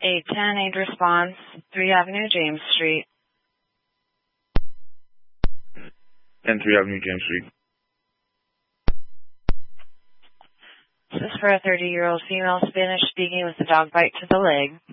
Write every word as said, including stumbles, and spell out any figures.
eight ten, aid response, three Avenue, James Street. ten three Avenue, James Street. This is for a thirty-year-old female, Spanish speaking, with a dog bite to the leg.